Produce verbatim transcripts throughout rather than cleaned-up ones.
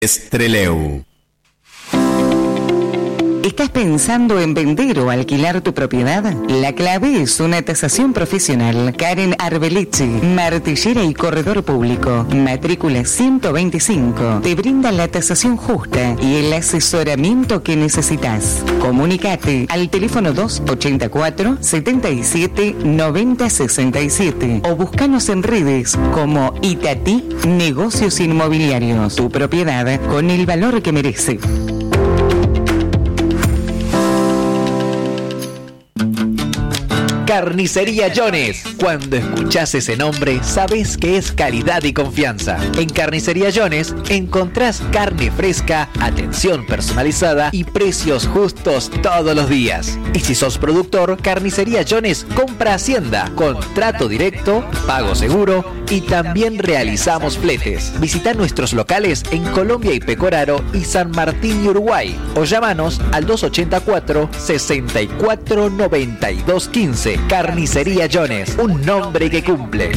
Trelew. ¿Estás pensando en vender o alquilar tu propiedad? La clave es una tasación profesional. Karen Arbeleche, martillera y corredor público, matrícula ciento veinticinco, te brinda la tasación justa y el asesoramiento que necesitas. Comunicate al teléfono dos ochenta y cuatro, setenta y siete, noventa sesenta y siete o búscanos en redes como Itatí Negocios Inmobiliarios. Tu propiedad con el valor que merece. Carnicería Jones. Cuando escuchás ese nombre, sabés que es calidad y confianza. En Carnicería Jones encontrás carne fresca, atención personalizada y precios justos todos los días. Y si sos productor, Carnicería Jones compra hacienda, contrato directo, pago seguro y también realizamos fletes. Visita nuestros locales en Colombia y Pecoraro y San Martín y Uruguay o llámanos al dos ochenta y cuatro, sesenta y cuatro, noventa y dos quince. Carnicería Jones, un nombre que cumple.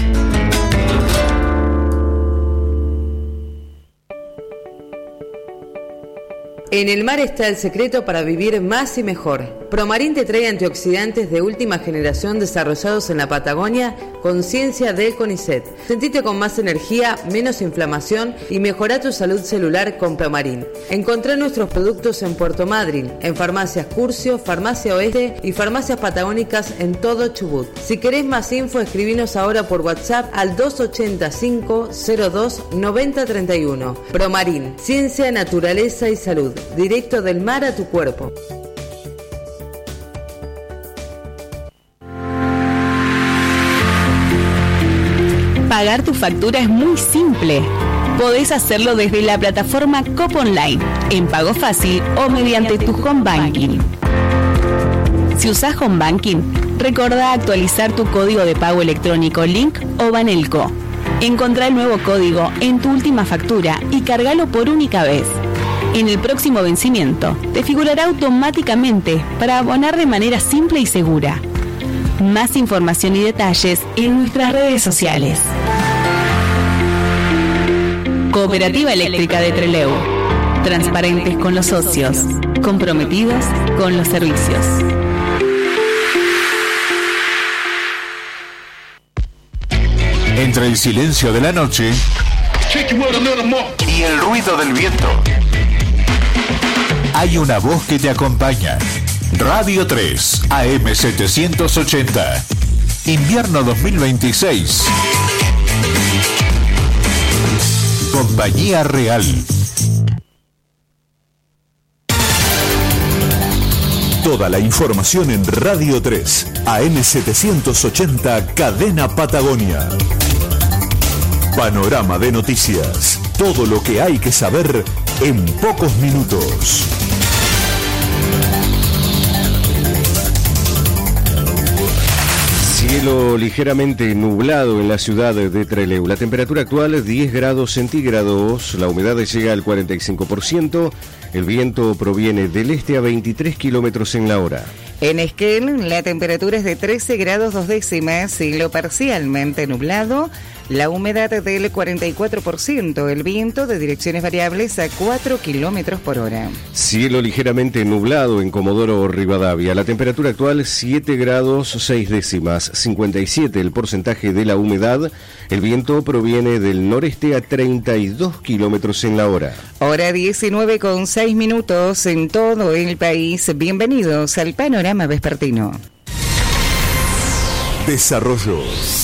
En el mar está el secreto para vivir más y mejor. Promarin te trae antioxidantes de última generación desarrollados en la Patagonia con ciencia del CONICET. Sentite con más energía, menos inflamación y mejora tu salud celular con Promarin. Encontrá nuestros productos en Puerto Madryn, en Farmacias Curcio, Farmacia Oeste y Farmacias Patagónicas en todo Chubut. Si querés más info, escribinos ahora por WhatsApp al dos ochenta y cinco, cero dos, noventa treinta y uno. Promarin, ciencia, naturaleza y salud. Directo del mar a tu cuerpo. Pagar tu factura es muy simple. Podés hacerlo desde la plataforma Cop Online, en pago fácil o mediante tu Home Banking. Si usás Home Banking, recordá actualizar tu código de pago electrónico Link o Banelco. Encontrá el nuevo código en tu última factura y cargalo por única vez. En el próximo vencimiento, te figurará automáticamente para abonar de manera simple y segura. Más información y detalles en nuestras redes sociales. Cooperativa Eléctrica de Trelew. Transparentes con los socios, comprometidos con los servicios. Entre el silencio de la noche y el ruido del viento, hay una voz que te acompaña. Radio tres, A M setecientos ochenta. Invierno dos mil veintiséis. Compañía Real. Toda la información en Radio tres, A M setecientos ochenta, Cadena Patagonia. Panorama de noticias. Todo lo que hay que saber en pocos minutos. Cielo ligeramente nublado en la ciudad de Trelew. La temperatura actual diez grados centígrados, la humedad llega al cuarenta y cinco por ciento, el viento proviene del este a veintitrés kilómetros en la hora. En Esquel, la temperatura es de trece grados dos décimas, cielo parcialmente nublado, la humedad del cuarenta y cuatro por ciento, el viento de direcciones variables a cuatro kilómetros por hora. Cielo ligeramente nublado en Comodoro Rivadavia, la temperatura actual siete grados seis décimas, cincuenta y siete el porcentaje de la humedad, el viento proviene del noreste a treinta y dos kilómetros en la hora. Hora diecinueve con seis minutos en todo el país. Bienvenidos al Panorama Vespertino. Desarrollo.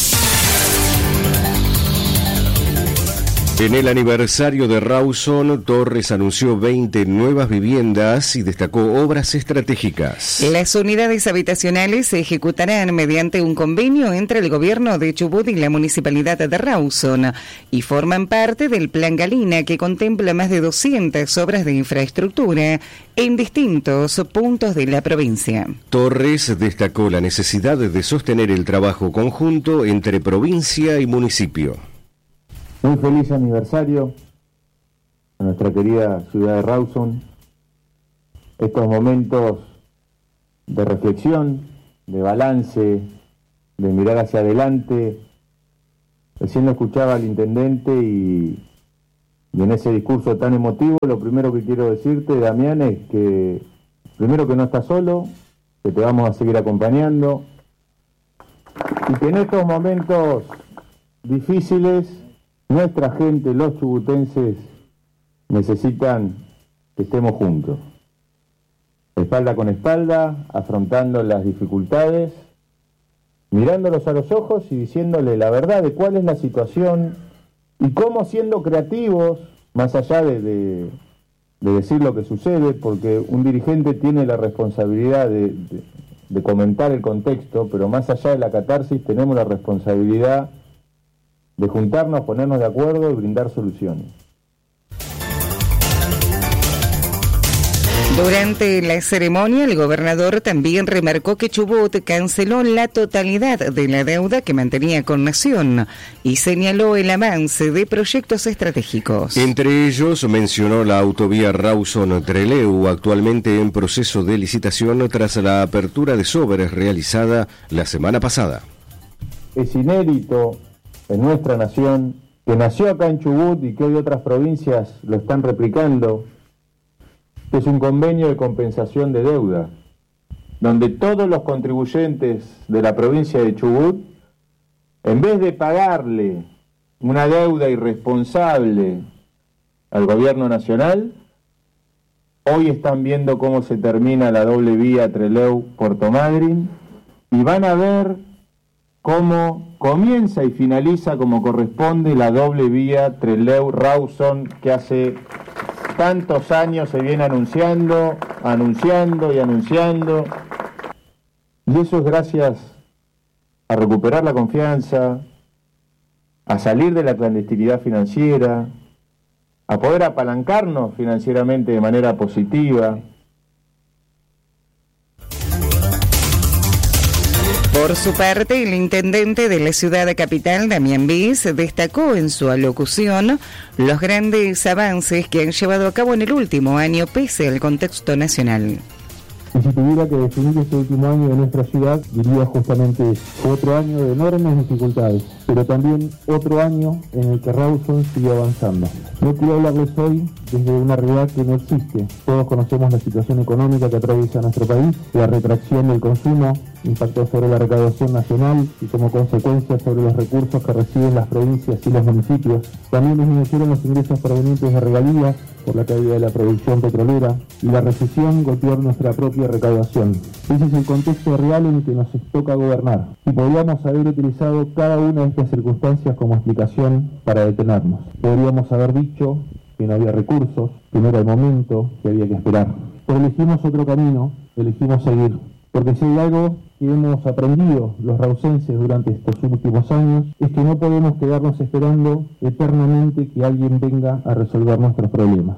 En el aniversario de Rawson, Torres anunció veinte nuevas viviendas y destacó obras estratégicas. Las unidades habitacionales se ejecutarán mediante un convenio entre el gobierno de Chubut y la municipalidad de Rawson y forman parte del Plan Galina, que contempla más de doscientas obras de infraestructura en distintos puntos de la provincia. Torres destacó la necesidad de sostener el trabajo conjunto entre provincia y municipio. Muy feliz aniversario a nuestra querida ciudad de Rawson. Estos momentos de reflexión, de balance, de mirar hacia adelante. Recién lo escuchaba al intendente y Y en ese discurso tan emotivo, lo primero que quiero decirte, Damián, es que primero que no estás solo, que te vamos a seguir acompañando, y que en estos momentos difíciles, nuestra gente, los chubutenses, necesitan que estemos juntos, espalda con espalda, afrontando las dificultades, mirándolos a los ojos y diciéndole la verdad de cuál es la situación y cómo, siendo creativos, más allá de, de, de decir lo que sucede, porque un dirigente tiene la responsabilidad de, de, de comentar el contexto, pero más allá de la catarsis tenemos la responsabilidad de juntarnos, ponernos de acuerdo y brindar soluciones. Durante la ceremonia, el gobernador también remarcó que Chubut canceló la totalidad de la deuda que mantenía con Nación y señaló el avance de proyectos estratégicos. Entre ellos mencionó la autovía Rawson-Trelew, actualmente en proceso de licitación tras la apertura de sobres realizada la semana pasada. Es inédito en nuestra nación, que nació acá en Chubut y que hoy otras provincias lo están replicando, que es un convenio de compensación de deuda, donde todos los contribuyentes de la provincia de Chubut, en vez de pagarle una deuda irresponsable al gobierno nacional, hoy están viendo cómo se termina la doble vía Trelew-Puerto Madryn y van a ver cómo comienza y finaliza como corresponde la doble vía Trelew-Rawson, que hace tantos años se viene anunciando, anunciando y anunciando. Y eso es gracias a recuperar la confianza, a salir de la clandestinidad financiera, a poder apalancarnos financieramente de manera positiva. Por su parte, el intendente de la ciudad capital, Damián Bis, destacó en su alocución los grandes avances que han llevado a cabo en el último año pese al contexto nacional. Y si tuviera que definir este último año de nuestra ciudad, diría justamente eso. Otro año de enormes dificultades, pero también otro año en el que Rawson sigue avanzando. No quiero hablarles hoy desde una realidad que no existe. Todos conocemos la situación económica que atraviesa nuestro país, la retracción del consumo, impactó sobre la recaudación nacional y como consecuencia sobre los recursos que reciben las provincias y los municipios. También disminuyeron los ingresos provenientes de regalías por la caída de la producción petrolera y la recesión golpeó nuestra propia recaudación. Ese es el contexto real en el que nos toca gobernar y podríamos haber utilizado cada una de estas circunstancias como explicación para detenernos. Podríamos haber dicho que no había recursos, que no era el momento, que había que esperar. Pero elegimos otro camino, elegimos seguir. Porque si hay algo que hemos aprendido los rausenses durante estos últimos años, es que no podemos quedarnos esperando eternamente que alguien venga a resolver nuestros problemas.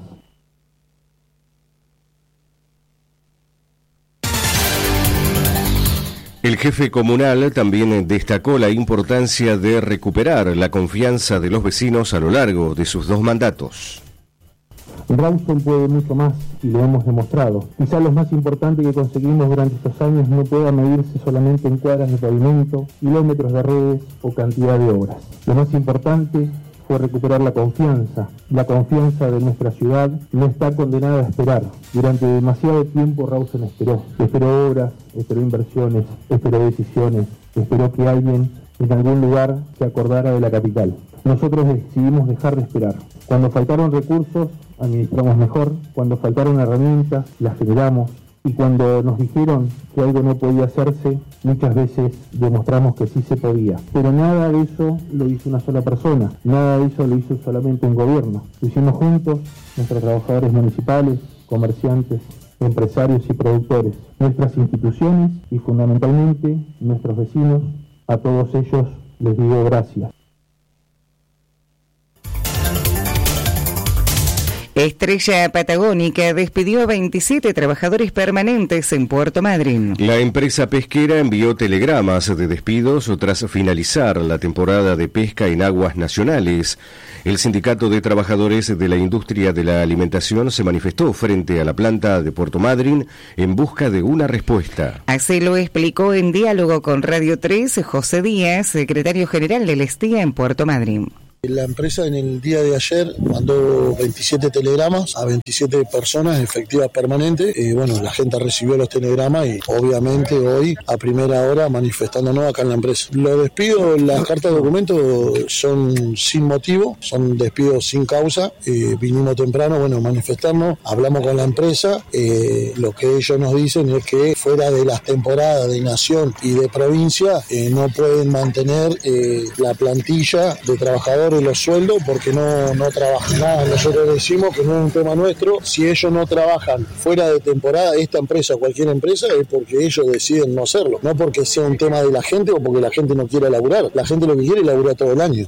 El jefe comunal también destacó la importancia de recuperar la confianza de los vecinos a lo largo de sus dos mandatos. Rawson puede mucho más y lo hemos demostrado. Quizá lo más importante que conseguimos durante estos años no pueda medirse solamente en cuadras de pavimento, kilómetros de redes o cantidad de obras. Lo más importante fue recuperar la confianza. La confianza de nuestra ciudad no está condenada a esperar. Durante demasiado tiempo Rawson esperó. Esperó obras, esperó inversiones, esperó decisiones, esperó que alguien en algún lugar se acordara de la capital. Nosotros decidimos dejar de esperar. Cuando faltaron recursos, administramos mejor. Cuando faltaron herramientas, las generamos. Y cuando nos dijeron que algo no podía hacerse, muchas veces demostramos que sí se podía. Pero nada de eso lo hizo una sola persona. Nada de eso lo hizo solamente un gobierno. Lo hicimos juntos, nuestros trabajadores municipales, comerciantes, empresarios y productores, nuestras instituciones y fundamentalmente nuestros vecinos. A todos ellos les digo gracias. Estrella Patagónica despidió a veintisiete trabajadores permanentes en Puerto Madryn. La empresa pesquera envió telegramas de despidos tras finalizar la temporada de pesca en aguas nacionales. El Sindicato de Trabajadores de la Industria de la Alimentación se manifestó frente a la planta de Puerto Madryn en busca de una respuesta. Así lo explicó en diálogo con Radio tres José Díaz, secretario general del Estía en Puerto Madryn. La empresa en el día de ayer mandó veintisiete telegramas a veintisiete personas efectivas permanentes. Eh, bueno, la gente recibió los telegramas y obviamente hoy a primera hora manifestándonos acá en la empresa. Los despidos, las cartas de documento son sin motivo, son despidos sin causa. Eh, vinimos temprano, bueno, manifestarnos, hablamos con la empresa. Eh, lo que ellos nos dicen es que fuera de las temporadas de nación y de provincia eh, no pueden mantener eh, la plantilla de trabajadores los sueldos porque no, no trabajan nada. Nosotros decimos que no es un tema nuestro. Si ellos no trabajan fuera de temporada, esta empresa, cualquier empresa, es porque ellos deciden no hacerlo, no porque sea un tema de la gente o porque la gente no quiera laburar. La gente lo que quiere es laburar todo el año.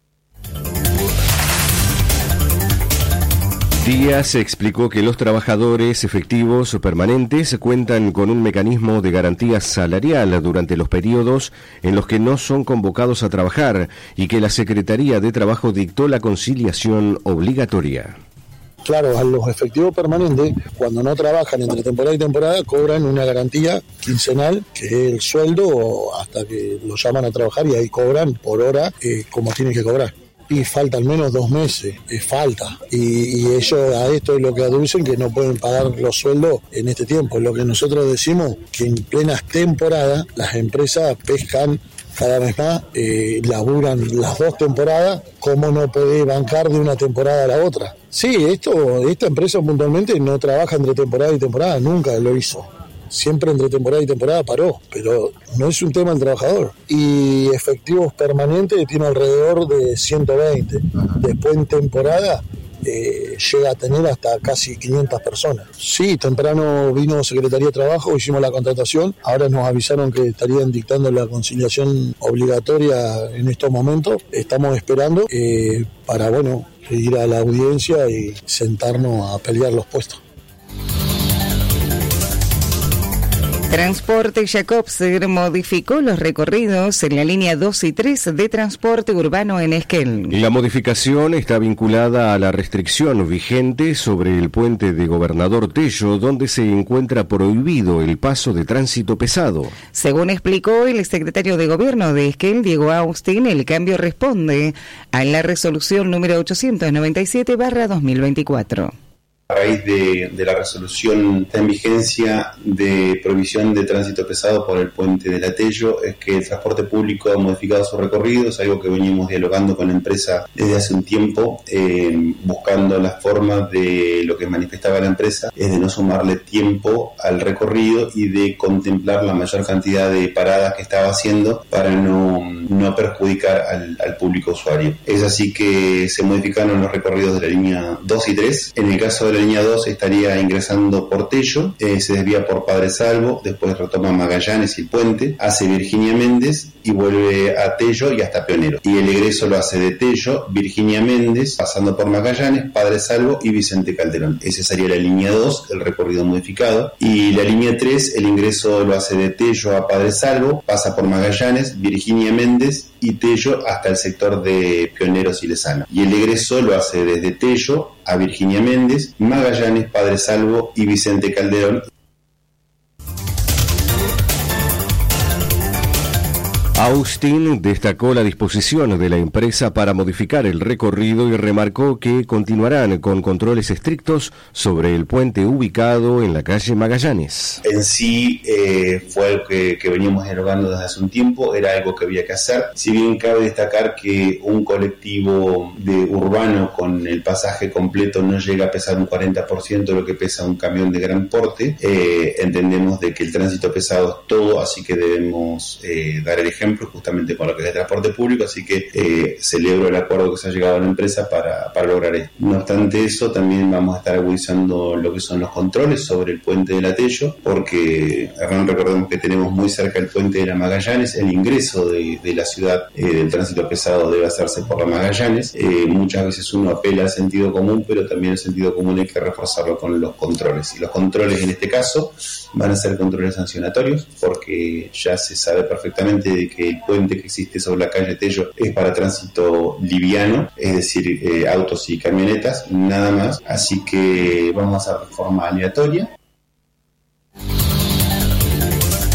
Díaz explicó que los trabajadores efectivos permanentes cuentan con un mecanismo de garantía salarial durante los periodos en los que no son convocados a trabajar y que la Secretaría de Trabajo dictó la conciliación obligatoria. Claro, a los efectivos permanentes, cuando no trabajan entre temporada y temporada, cobran una garantía quincenal, que es el sueldo hasta que los llaman a trabajar y ahí cobran por hora eh, como tienen que cobrar. Y falta al menos dos meses, es falta. Y, y ellos a esto es lo que aducen, que no pueden pagar los sueldos en este tiempo. Lo que nosotros decimos, que en plenas temporadas las empresas pescan cada vez más, eh, laburan las dos temporadas, ¿cómo no puede bancar de una temporada a la otra? Sí, esto, esta empresa puntualmente no trabaja entre temporada y temporada, nunca lo hizo. Siempre entre temporada y temporada paró, pero no es un tema del trabajador. Y efectivos permanentes tiene alrededor de ciento veinte. Después en temporada eh, llega a tener hasta casi quinientas personas. Sí, temprano vino Secretaría de Trabajo, hicimos la contratación. Ahora nos avisaron que estarían dictando la conciliación obligatoria en estos momentos. Estamos esperando eh, para, bueno, ir a la audiencia y sentarnos a pelear los puestos. Transporte Jacobser modificó los recorridos en la línea dos y tres de transporte urbano en Esquel. La modificación está vinculada a la restricción vigente sobre el puente de Gobernador Tello, donde se encuentra prohibido el paso de tránsito pesado. Según explicó el secretario de Gobierno de Esquel, Diego Austin, el cambio responde a la resolución número ochocientos noventa y siete barra dos mil veinticuatro. A raíz de, de la resolución está en vigencia de prohibición de tránsito pesado por el puente del Atello, es que el transporte público ha modificado sus recorridos, algo que venimos dialogando con la empresa desde hace un tiempo, eh, buscando las formas de lo que manifestaba la empresa, es de no sumarle tiempo al recorrido y de contemplar la mayor cantidad de paradas que estaba haciendo para no, no perjudicar al, al público usuario. Es así que se modificaron los recorridos de la línea dos y tres. En el caso de la línea dos estaría ingresando por Tello, eh, se desvía por Padre Salvo, después retoma Magallanes y el puente, hace Virginia Méndez y vuelve a Tello y hasta Pionero. Y el egreso lo hace de Tello, Virginia Méndez, pasando por Magallanes, Padre Salvo y Vicente Calderón. Esa sería la línea dos, el recorrido modificado. Y la línea tres, el ingreso lo hace de Tello a Padre Salvo, pasa por Magallanes, Virginia Méndez y Tello hasta el sector de Pioneros y Lezama. Y el egreso lo hace desde Tello a Virginia Méndez, Magallanes, Padre Salvo y Vicente Calderón. Austin destacó la disposición de la empresa para modificar el recorrido y remarcó que continuarán con controles estrictos sobre el puente ubicado en la calle Magallanes. En sí eh, fue algo que, que veníamos dialogando desde hace un tiempo, era algo que había que hacer. Si bien cabe destacar que un colectivo de urbano con el pasaje completo no llega a pesar un cuarenta por ciento de lo que pesa un camión de gran porte, eh, entendemos de que el tránsito pesado es todo, así que debemos eh, dar el ejemplo justamente con lo que es el transporte público, así que eh, celebro el acuerdo que se ha llegado a la empresa para, para lograr esto. No obstante eso, también vamos a estar agudizando lo que son los controles sobre el puente del Atello, porque recordemos que tenemos muy cerca el puente de la Magallanes, el ingreso de, de la ciudad eh, del tránsito pesado debe hacerse por la Magallanes. Eh, muchas veces uno apela al sentido común, pero también el sentido común hay que reforzarlo con los controles, y los controles en este caso van a ser controles sancionatorios, porque ya se sabe perfectamente de que el puente que existe sobre la calle Tello es para tránsito liviano, es decir, eh, autos y camionetas, nada más, así que vamos a hacer de forma aleatoria.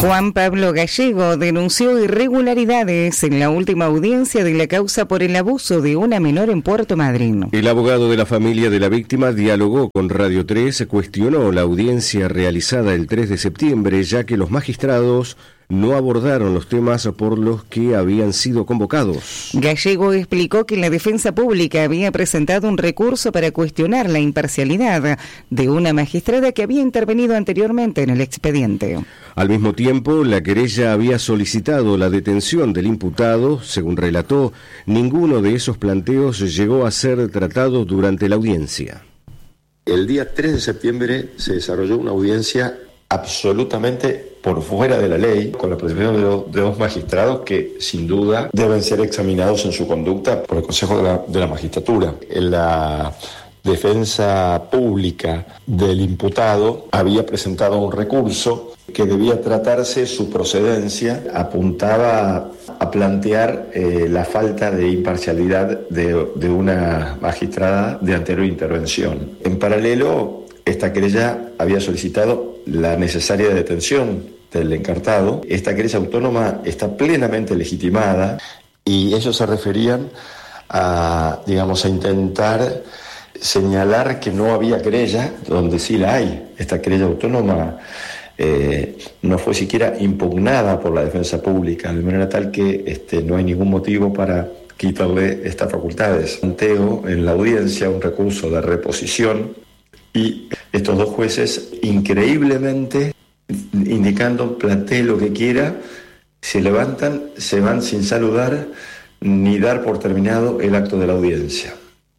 Juan Pablo Gallego denunció irregularidades en la última audiencia de la causa por el abuso de una menor en Puerto Madryn. El abogado de la familia de la víctima dialogó con Radio tres, cuestionó la audiencia realizada el tres de septiembre, ya que los magistrados no abordaron los temas por los que habían sido convocados. Gallego explicó que la defensa pública había presentado un recurso para cuestionar la imparcialidad de una magistrada que había intervenido anteriormente en el expediente. Al mismo tiempo, la querella había solicitado la detención del imputado. Según relató, ninguno de esos planteos llegó a ser tratado durante la audiencia. El día tres de septiembre se desarrolló una audiencia absolutamente por fuera de la ley, con la participación de, do, de dos magistrados que sin duda deben ser examinados en su conducta por el Consejo de la, de la Magistratura. En la defensa pública del imputado había presentado un recurso que debía tratarse su procedencia, apuntaba a plantear eh, la falta de imparcialidad de, de una magistrada de anterior intervención. En paralelo, esta querella había solicitado la necesaria detención del encartado. Esta querella autónoma está plenamente legitimada y ellos se referían a, digamos, a intentar señalar que no había querella, donde sí la hay. Esta querella autónoma eh, no fue siquiera impugnada por la defensa pública, de manera tal que este, no hay ningún motivo para quitarle estas facultades. Planteo en la audiencia un recurso de reposición y estos dos jueces, increíblemente, indicando plantee lo que quiera, se levantan, se van sin saludar ni dar por terminado el acto de la audiencia.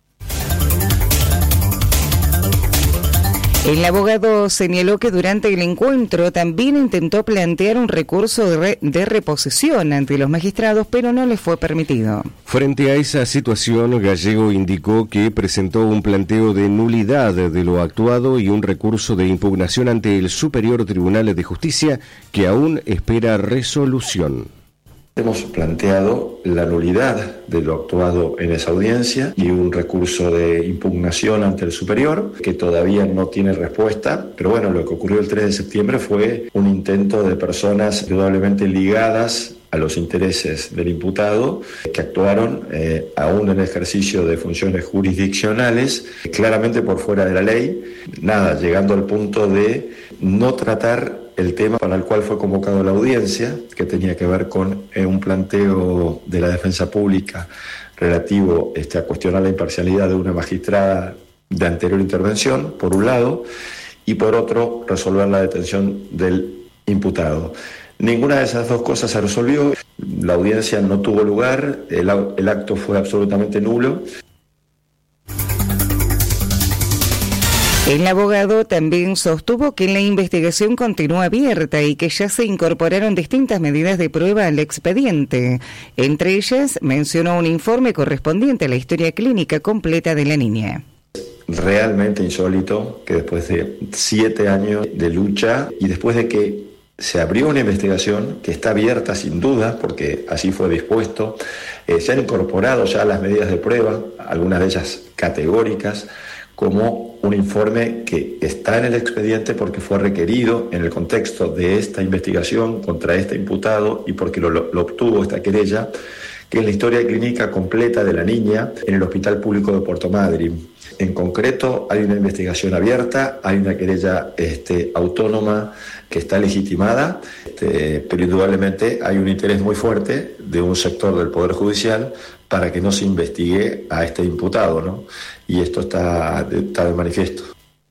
El abogado señaló que durante el encuentro también intentó plantear un recurso de, re, de reposición ante los magistrados, pero no le fue permitido. Frente a esa situación, Gallego indicó que presentó un planteo de nulidad de lo actuado y un recurso de impugnación ante el Superior Tribunal de Justicia, que aún espera resolución. Hemos planteado la nulidad de lo actuado en esa audiencia y un recurso de impugnación ante el superior que todavía no tiene respuesta, pero bueno, lo que ocurrió el tres de septiembre fue un intento de personas indudablemente ligadas a los intereses del imputado, que actuaron eh, aún en el ejercicio de funciones jurisdiccionales, claramente por fuera de la ley, nada, llegando al punto de no tratar el tema para el cual fue convocado la audiencia, que tenía que ver con eh, un planteo de la defensa pública relativo este, a cuestionar la imparcialidad de una magistrada de anterior intervención, por un lado, y por otro, resolver la detención del imputado. Ninguna de esas dos cosas se resolvió, la audiencia no tuvo lugar, el, el acto fue absolutamente nulo. El abogado también sostuvo que la investigación continúa abierta y que ya se incorporaron distintas medidas de prueba al expediente. Entre ellas, mencionó un informe correspondiente a la historia clínica completa de la niña. Realmente insólito que después de siete años de lucha y después de que se abrió una investigación que está abierta sin duda, porque así fue dispuesto, eh, se han incorporado ya las medidas de prueba, algunas de ellas categóricas, como un informe que está en el expediente porque fue requerido en el contexto de esta investigación contra este imputado y porque lo, lo obtuvo esta querella, que es la historia clínica completa de la niña en el Hospital Público de Puerto Madryn. En concreto, hay una investigación abierta, hay una querella este, autónoma que está legitimada, este, pero indudablemente hay un interés muy fuerte de un sector del Poder Judicial para que no se investigue a este imputado, ¿no? Y esto está, está de manifiesto.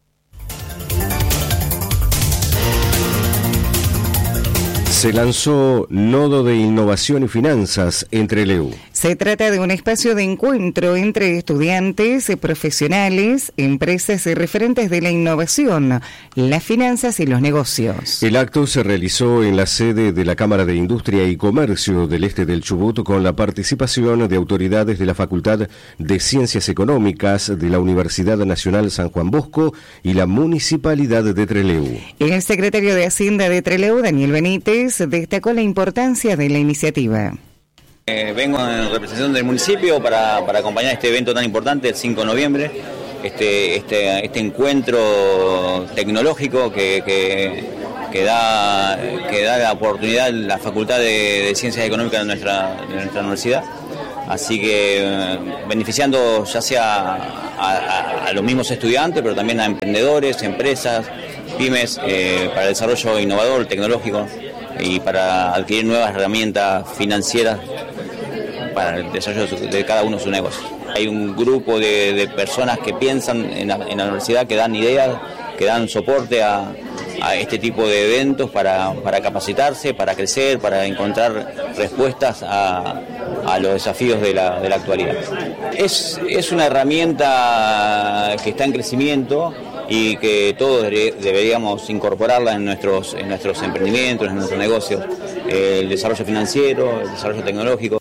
Se lanzó Nodo de Innovación y Finanzas entre L E U. Se trata de un espacio de encuentro entre estudiantes, profesionales, empresas y referentes de la innovación, las finanzas y los negocios. El acto se realizó en la sede de la Cámara de Industria y Comercio del Este del Chubut con la participación de autoridades de la Facultad de Ciencias Económicas de la Universidad Nacional San Juan Bosco y la Municipalidad de Trelew. El secretario de Hacienda de Trelew, Daniel Benítez, destacó la importancia de la iniciativa. Eh, vengo en representación del municipio para, para acompañar este evento tan importante el cinco de noviembre, este, este, este encuentro tecnológico que, que, que da, que da la oportunidad la Facultad de, de Ciencias Económicas de nuestra, de nuestra universidad. Así que eh, beneficiando ya sea a, a, a los mismos estudiantes, pero también a emprendedores, empresas, pymes, eh, para el desarrollo innovador, tecnológico y para adquirir nuevas herramientas financieras para el desarrollo de cada uno de sus negocios. Hay un grupo de, de personas que piensan en la, en la universidad, que dan ideas, que dan soporte a, a este tipo de eventos para, para capacitarse, para crecer, para encontrar respuestas a, a los desafíos de la, de la actualidad. Es, es una herramienta que está en crecimiento y que todos deberíamos incorporarla en nuestros, en nuestros emprendimientos, en nuestros negocios, el desarrollo financiero, el desarrollo tecnológico.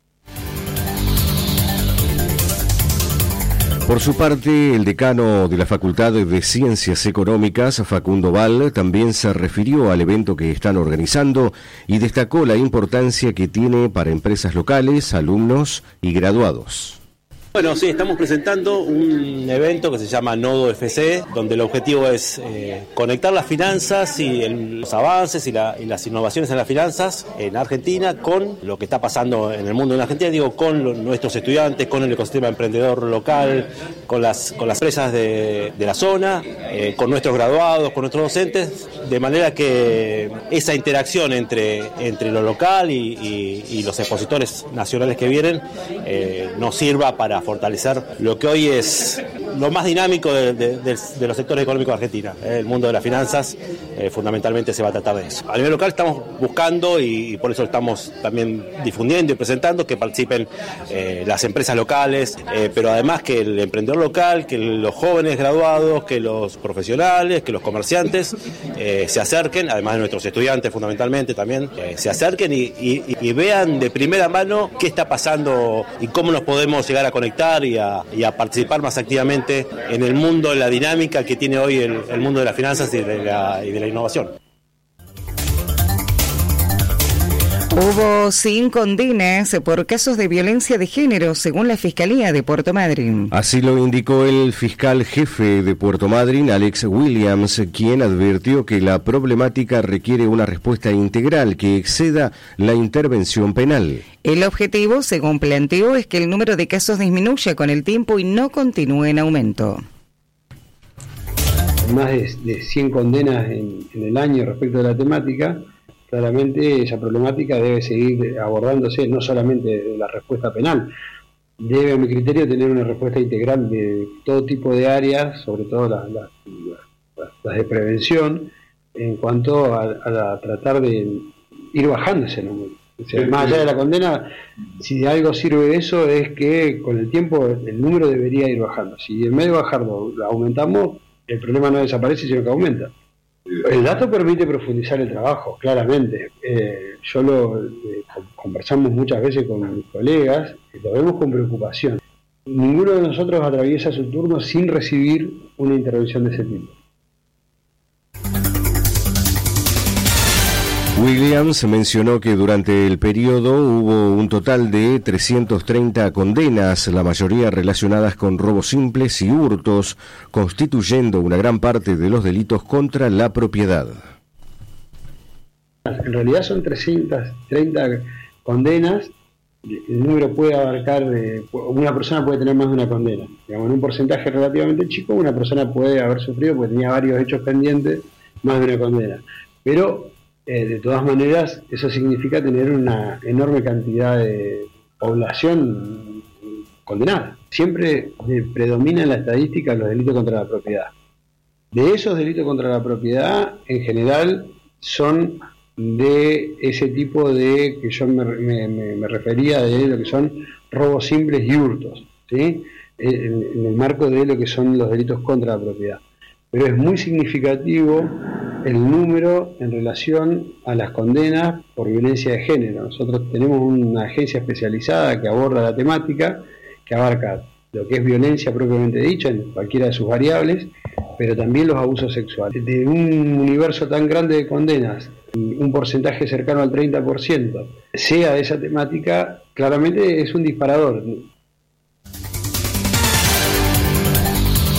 Por su parte, el decano de la Facultad de Ciencias Económicas, Facundo Val, también se refirió al evento que están organizando y destacó la importancia que tiene para empresas locales, alumnos y graduados. Bueno, sí, estamos presentando un evento que se llama Nodo F C, donde el objetivo es eh, conectar las finanzas y el, los avances y, la, y las innovaciones en las finanzas en Argentina con lo que está pasando en el mundo en Argentina, digo, con lo, nuestros estudiantes, con el ecosistema emprendedor local, con las, con las empresas de, de la zona, eh, con nuestros graduados, con nuestros docentes, de manera que esa interacción entre, entre lo local y, y, y los expositores nacionales que vienen eh, nos sirva para fortalecer lo que hoy es lo más dinámico de, de, de, de los sectores económicos de Argentina. Eh, el mundo de las finanzas eh, fundamentalmente se va a tratar de eso. A nivel local estamos buscando y, y por eso estamos también difundiendo y presentando que participen eh, las empresas locales, eh, pero además que el emprendedor local, que los jóvenes graduados, que los profesionales, que los comerciantes eh, se acerquen, además de nuestros estudiantes fundamentalmente también, eh, se acerquen y, y, y vean de primera mano qué está pasando y cómo nos podemos llegar a conectar Y a, y a participar más activamente en el mundo, de la dinámica que tiene hoy el, el mundo de las finanzas y de la, y de la innovación. Hubo cinco condenas por casos de violencia de género, según la Fiscalía de Puerto Madryn. Así lo indicó el fiscal jefe de Puerto Madryn, Alex Williams, quien advirtió que la problemática requiere una respuesta integral que exceda la intervención penal. El objetivo, según planteó, es que el número de casos disminuya con el tiempo y no continúe en aumento. Más de, de cien condenas en, en el año respecto de la temática. Claramente esa problemática debe seguir abordándose no solamente de la respuesta penal, debe a mi criterio tener una respuesta integral de todo tipo de áreas, sobre todo las, las, las de prevención, en cuanto a, a, a tratar de ir bajando ese número. O sea, más allá de la condena, si de algo sirve eso es que con el tiempo el número debería ir bajando. Si en vez de bajarlo lo aumentamos, el problema no desaparece sino que aumenta. El dato permite profundizar el trabajo, claramente. Eh, yo lo eh, conversamos muchas veces con mis colegas, y lo vemos con preocupación. Ninguno de nosotros atraviesa su turno sin recibir una intervención de ese tipo. Williams mencionó que durante el periodo hubo un total de trescientas treinta condenas, la mayoría relacionadas con robos simples y hurtos, constituyendo una gran parte de los delitos contra la propiedad. En realidad son trescientas treinta condenas, el número puede abarcar, eh, una persona puede tener más de una condena. Digamos, en un porcentaje relativamente chico, una persona puede haber sufrido, porque tenía varios hechos pendientes, más de una condena. Pero Eh, de todas maneras, eso significa tener una enorme cantidad de población condenada. Siempre eh, predomina en la estadística los delitos contra la propiedad. De esos delitos contra la propiedad, en general, son de ese tipo de, que yo me, me, me refería, de lo que son robos simples y hurtos, ¿sí? En, en el marco de lo que son los delitos contra la propiedad. Pero es muy significativo el número en relación a las condenas por violencia de género. Nosotros tenemos una agencia especializada que aborda la temática, que abarca lo que es violencia propiamente dicha, en cualquiera de sus variables, pero también los abusos sexuales. De un universo tan grande de condenas, un porcentaje cercano al treinta por ciento, sea de esa temática, claramente es un disparador.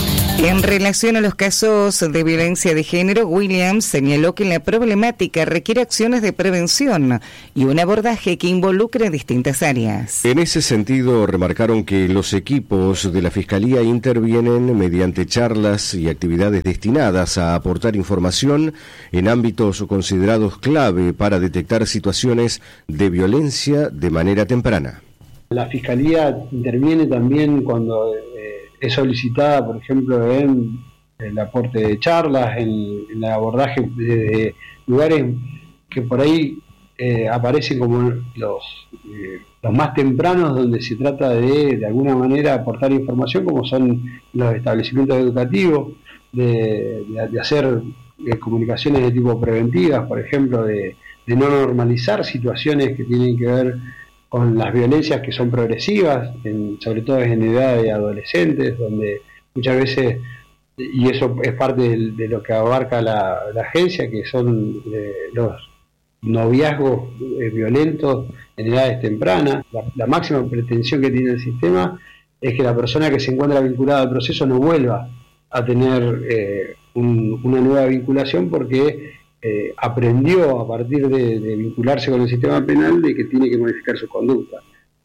En relación a los casos de violencia de género, Williams señaló que la problemática requiere acciones de prevención y un abordaje que involucre distintas áreas. En ese sentido, remarcaron que los equipos de la Fiscalía intervienen mediante charlas y actividades destinadas a aportar información en ámbitos considerados clave para detectar situaciones de violencia de manera temprana. La Fiscalía interviene también cuando eh, es solicitada, por ejemplo, en el aporte de charlas, en, en el abordaje de lugares que por ahí eh, aparecen como los, eh, los más tempranos, donde se trata de, de alguna manera, aportar información, como son los establecimientos educativos, de, de, de hacer eh, comunicaciones de tipo preventivas, por ejemplo, de, de no normalizar situaciones que tienen que ver con las violencias que son progresivas, en, sobre todo en edad de adolescentes, donde muchas veces, y eso es parte de, de lo que abarca la, la agencia, que son eh, los noviazgos eh, violentos en edades tempranas. La, la máxima pretensión que tiene el sistema es que la persona que se encuentra vinculada al proceso no vuelva a tener eh, un, una nueva vinculación, porque Eh, aprendió a partir de, de vincularse con el sistema penal de que tiene que modificar su conducta.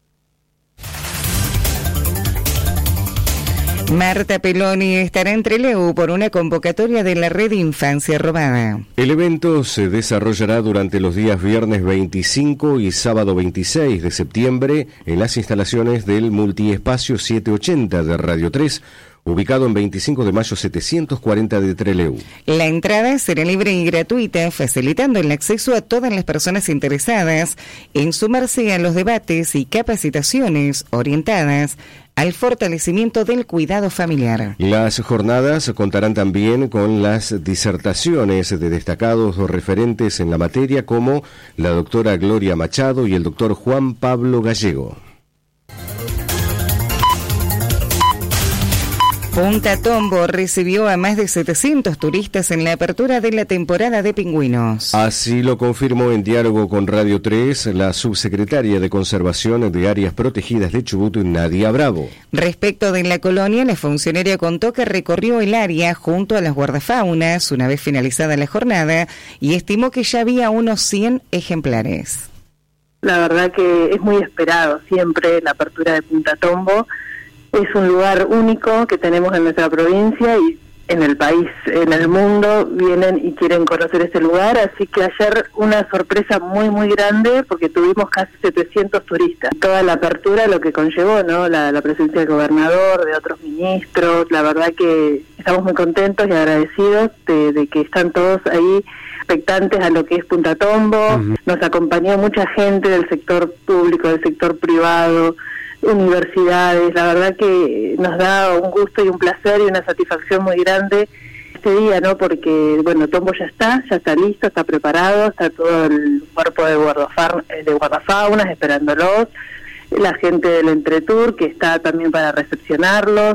Marta Peloni estará en Trelew por una convocatoria de la Red Infancia Robada. El evento se desarrollará durante los días viernes veinticinco y sábado veintiséis de septiembre en las instalaciones del multiespacio setecientos ochenta de Radio tres, ubicado en veinticinco de mayo setecientos cuarenta de Trelew. La entrada será libre y gratuita, facilitando el acceso a todas las personas interesadas en sumarse a los debates y capacitaciones orientadas al fortalecimiento del cuidado familiar. Las jornadas contarán también con las disertaciones de destacados referentes en la materia, como la doctora Gloria Machado y el doctor Juan Pablo Gallego. Punta Tombo recibió a más de setecientos turistas en la apertura de la temporada de pingüinos. Así lo confirmó en diálogo con Radio tres la subsecretaria de Conservación de Áreas Protegidas de Chubut, Nadia Bravo. Respecto de la colonia, la funcionaria contó que recorrió el área junto a las guardafaunas una vez finalizada la jornada y estimó que ya había unos cien ejemplares. La verdad que es muy esperado siempre la apertura de Punta Tombo. Es un lugar único que tenemos en nuestra provincia y en el país, en el mundo, vienen y quieren conocer ese lugar, así que ayer una sorpresa muy muy grande porque tuvimos casi setecientos turistas. Toda la apertura, lo que conllevó, ¿no? La, la presencia del gobernador, de otros ministros, la verdad que estamos muy contentos y agradecidos de, de que están todos ahí expectantes a lo que es Punta Tombo. Uh-huh. Nos acompañó mucha gente del sector público, del sector privado, universidades. La verdad que nos da un gusto y un placer y una satisfacción muy grande este día, ¿no? Porque, bueno, Tombo ya está, ya está listo, está preparado, está todo el cuerpo de, guardafar, de guardafaunas esperándolos, la gente del Entretour que está también para recepcionarlos.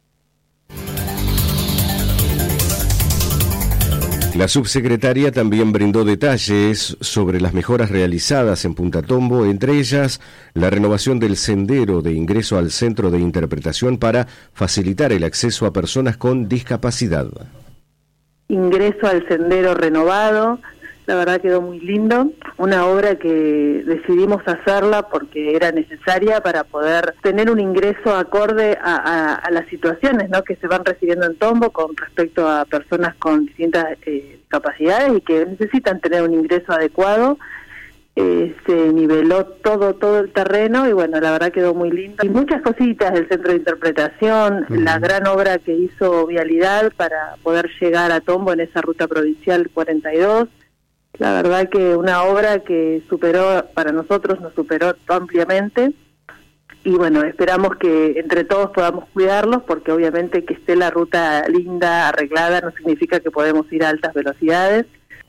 La subsecretaria también brindó detalles sobre las mejoras realizadas en Punta Tombo, entre ellas la renovación del sendero de ingreso al centro de interpretación para facilitar el acceso a personas con discapacidad. Ingreso al sendero renovado, la verdad quedó muy lindo, una obra que decidimos hacerla porque era necesaria para poder tener un ingreso acorde a, a, a las situaciones, ¿no?, que se van recibiendo en Tombo con respecto a personas con distintas eh, capacidades y que necesitan tener un ingreso adecuado. Eh, se niveló todo todo el terreno y bueno, la verdad quedó muy lindo. Y muchas cositas del centro de interpretación, uh-huh. La gran obra que hizo Vialidad para poder llegar a Tombo en esa ruta provincial cuarenta y dos. La verdad que una obra que superó, para nosotros nos superó ampliamente y bueno, esperamos que entre todos podamos cuidarlos porque obviamente que esté la ruta linda, arreglada, no significa que podemos ir a altas velocidades.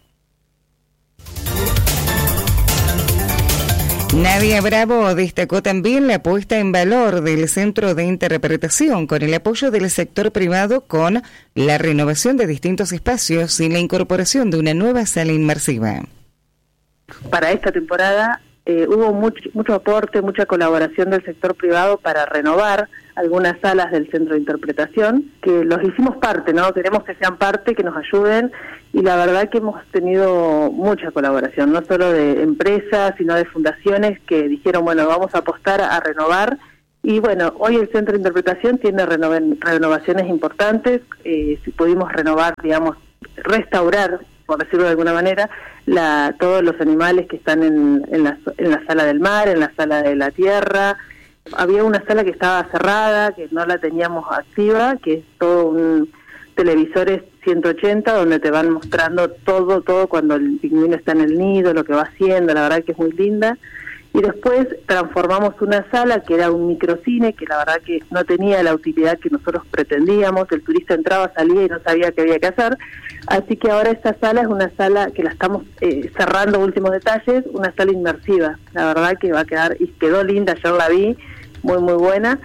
Nadia Bravo destacó también la puesta en valor del centro de interpretación con el apoyo del sector privado con la renovación de distintos espacios y la incorporación de una nueva sala inmersiva. Para esta temporada eh, hubo mucho, mucho aporte, mucha colaboración del sector privado para renovar algunas salas del centro de interpretación, que los hicimos parte, ¿no? Queremos que sean parte, que nos ayuden, y la verdad que hemos tenido mucha colaboración, no solo de empresas, sino de fundaciones que dijeron, bueno, vamos a apostar a, a renovar. Y bueno, hoy el centro de interpretación tiene renove- renovaciones importantes, eh, si pudimos renovar, digamos, restaurar, por decirlo de alguna manera, la, todos los animales que están en, en, la, en la sala del mar, en la sala de la tierra. Había una sala que estaba cerrada, que no la teníamos activa, que es todo un televisores ciento ochenta, donde te van mostrando todo, todo cuando el pingüino está en el nido, lo que va haciendo, la verdad que es muy linda. Y después transformamos una sala que era un microcine, que la verdad que no tenía la utilidad que nosotros pretendíamos, el turista entraba, salía y no sabía qué había que hacer, así que ahora esta sala es una sala que la estamos eh, cerrando últimos detalles, una sala inmersiva, la verdad que va a quedar, y quedó linda, ayer la vi, muy muy buena.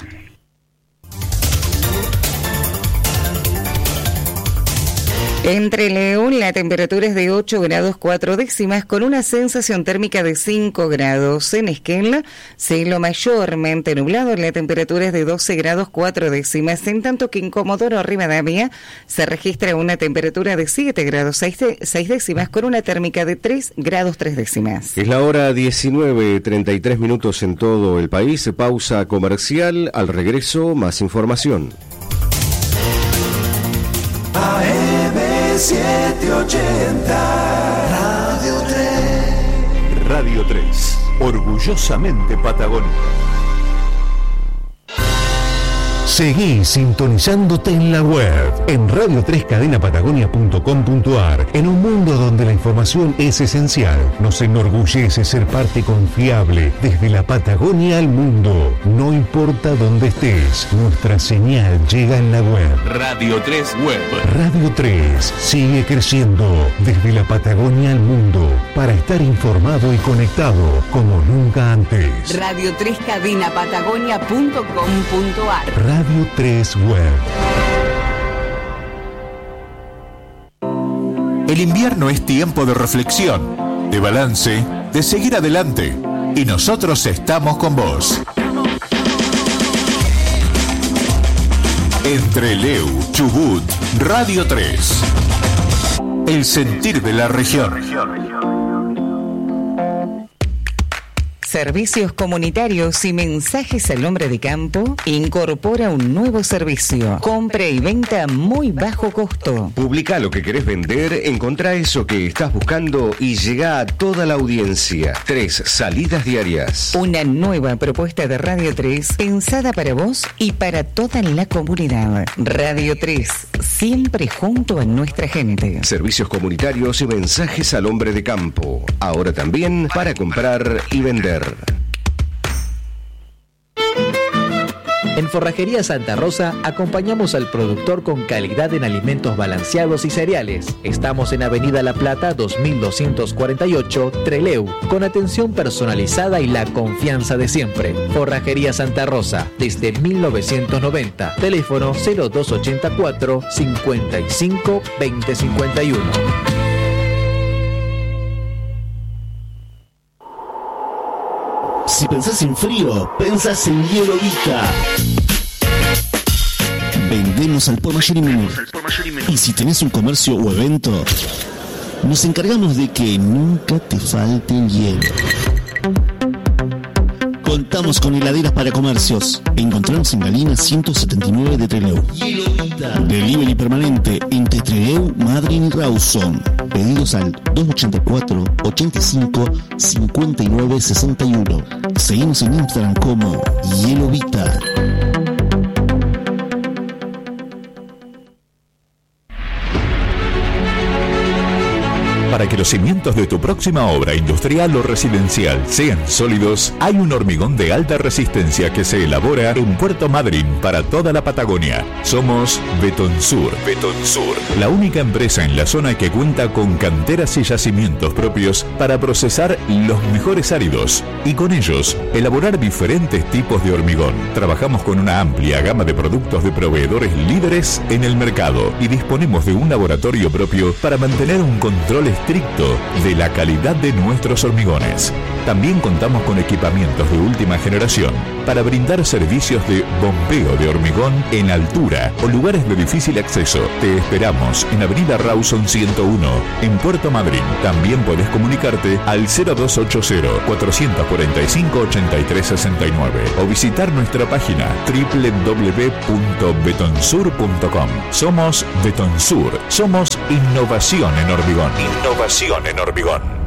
En Trelew la temperatura es de ocho grados cuatro décimas con una sensación térmica de cinco grados. En Esquel, cielo mayormente nublado, la temperatura es de doce grados cuatro décimas, en tanto que en Comodoro Rivadavia se registra una temperatura de siete grados seis décimas con una térmica de tres grados tres décimas. Es la hora diecinueve, treinta y tres minutos en todo el país. Pausa comercial. Al regreso, más información. A M setecientos ochenta Radio tres. Radio tres, orgullosamente patagónica. Seguí sintonizándote en la web, en radio tres cadena patagonia punto com punto a r. En un mundo donde la información es esencial, nos enorgullece ser parte confiable desde la Patagonia al mundo. No importa dónde estés, nuestra señal llega en la web. Radio tres Web. Radio tres sigue creciendo desde la Patagonia al mundo para estar informado y conectado como nunca antes. radio tres cadena patagonia punto com punto a r. Radio tres Web. El invierno es tiempo de reflexión, de balance, de seguir adelante. Y nosotros estamos con vos. En Trelew, Chubut, Radio tres. El sentir de la región. Servicios comunitarios y mensajes al hombre de campo incorpora un nuevo servicio. Compra y venta a muy bajo costo. Publica lo que querés vender, encontrá eso que estás buscando y llega a toda la audiencia. Tres salidas diarias. Una nueva propuesta de Radio tres pensada para vos y para toda la comunidad. Radio tres, siempre junto a nuestra gente. Servicios comunitarios y mensajes al hombre de campo. Ahora también para comprar y vender. En Forrajería Santa Rosa acompañamos al productor con calidad en alimentos balanceados y cereales. Estamos en Avenida La Plata dos mil doscientos cuarenta y ocho, Trelew, con atención personalizada y la confianza de siempre. Forrajería Santa Rosa, desde mil novecientos noventa. Teléfono cero dos ochenta y cuatro, cincuenta y cinco, veinte cincuenta y uno. Si pensás en frío, pensás en Hielo Vita. Vendemos al por mayor y menor. Y si tenés un comercio o evento, nos encargamos de que nunca te falte el hielo. Contamos con heladeras para comercios. Encontramos en Galina ciento setenta y nueve de Trelew. Hielo Vita. Delivery permanente entre Trelew, Madryn y Rawson. Pedidos al dos ochenta y cuatro, ochenta y cinco, cincuenta y nueve sesenta y uno. Seguimos en Instagram como Hielo Vita. Para que los cimientos de tu próxima obra industrial o residencial sean sólidos, hay un hormigón de alta resistencia que se elabora en Puerto Madryn para toda la Patagonia. Somos Betonsur. Betonsur, la única empresa en la zona que cuenta con canteras y yacimientos propios para procesar los mejores áridos y con ellos elaborar diferentes tipos de hormigón. Trabajamos con una amplia gama de productos de proveedores líderes en el mercado y disponemos de un laboratorio propio para mantener un control estricto de la calidad de nuestros hormigones. También contamos con equipamientos de última generación para brindar servicios de bombeo de hormigón en altura o lugares de difícil acceso. Te esperamos en Avenida Rawson ciento uno, en Puerto Madryn. También podés comunicarte al cero dos ocho cero, cuatro cuatro cinco, ocho tres seis nueve o visitar nuestra página doble u doble u doble u punto betonsur punto com. Somos Betonsur, somos innovación en hormigón. Innovación en hormigón.